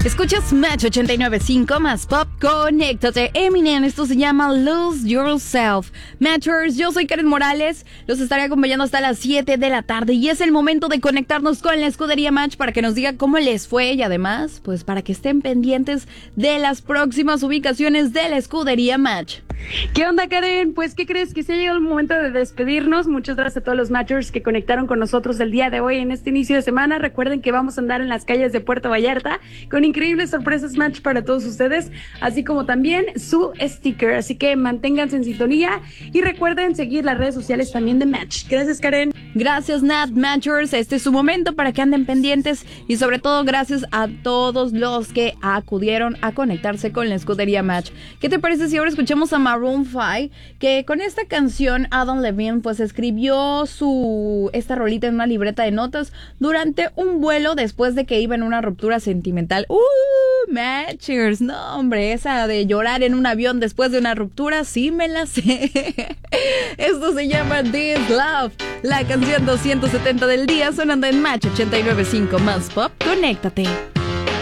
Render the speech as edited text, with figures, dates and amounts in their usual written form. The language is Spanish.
Escuchas Match 89.5 más Pop, conéctate. Eminem, esto se llama Lose Yourself. Matchers, yo soy Karen Morales, los estaré acompañando hasta las 7 de la tarde y es el momento de conectarnos con la escudería Match para que nos diga cómo les fue y además, pues para que estén pendientes de las próximas ubicaciones de la escudería Match. ¿Qué onda, Karen? Pues, ¿qué crees? Que se ha llegado el momento de despedirnos. Muchas gracias a todos los Matchers que conectaron con nosotros el día de hoy en este inicio de semana. Recuerden que vamos a andar en las calles de Puerto Vallarta con increíbles sorpresas Match para todos ustedes, así como también su sticker. Así que manténganse en sintonía y recuerden seguir las redes sociales también de Match. Gracias, Karen. Gracias, Nat Matchers. Este es su momento para que anden pendientes y sobre todo gracias a todos los que acudieron a conectarse con la escudería Match. ¿Qué te parece si ahora escuchamos a Maroon 5? Que con esta canción Adam Levine pues escribió esta rolita en una libreta de notas durante un vuelo después de que iba en una ruptura sentimental. Matchers, no hombre, esa de llorar en un avión después de una ruptura sí me la sé. Esto se llama This Love, la canción 270 del día sonando en Match 89.5 más Pop, conéctate.